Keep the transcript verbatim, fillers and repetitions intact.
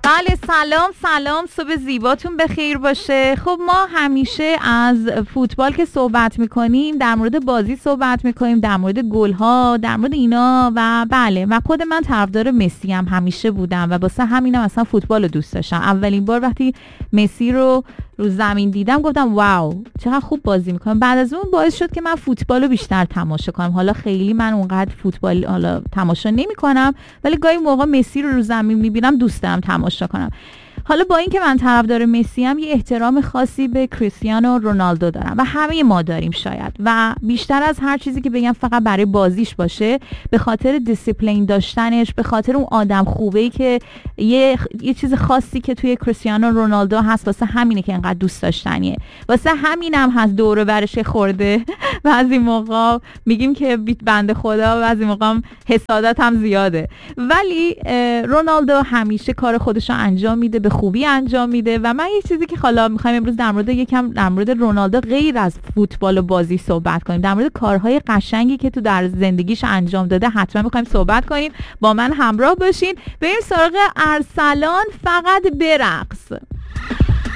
بله سلام سلام، صبح زیباتون بخیر باشه. خب ما همیشه از فوتبال که صحبت میکنیم در مورد بازی صحبت میکنیم، در مورد گل‌ها، در مورد اینا و بله و خود من طرفدار مسی هم همیشه بودم و واسه همینم اصلا فوتبال رو دوست داشتم. اولین بار وقتی مسی رو رو زمین دیدم گفتم واو چقدر خوب بازی میکنه. بعد از اون باعث شد که من فوتبال رو بیشتر تماشا کنم. حالا خیلی من اونقدر فوتبال حالا تماشا نمیکنم، ولی گاهی موقع مسی رو رو زمین میبینم دوست دارم تماشا کنم. حالا با این که من طرفدار مسی ام، یه احترام خاصی به کریستیانو رونالدو دارم و همه ما داریم شاید، و بیشتر از هر چیزی که بگم فقط برای بازیش باشه، به خاطر دیسیپلین داشتنش، به خاطر اون آدم خوبه‌ای که یه یه چیز خاصی که توی کریستیانو رونالدو هست، واسه همینه که انقدر دوست داشتنیه. واسه همینم هست دور و برش خورده. بعضی موقع میگیم که بیت بنده خدا، بعضی موقع حسادت هم زیاده، ولی رونالدو همیشه کار خودش رو انجام میده، به خوبی انجام میده. و من یه چیزی که حالا میخوایم امروز در مورد یکم در مورد رونالدو غیر از فوتبال و بازی صحبت کنیم، در مورد کارهای قشنگی که تو در زندگیش انجام داده حتما میخوایم صحبت کنیم. با من همراه باشین، بریم سراغ ارسلان فقط برقص.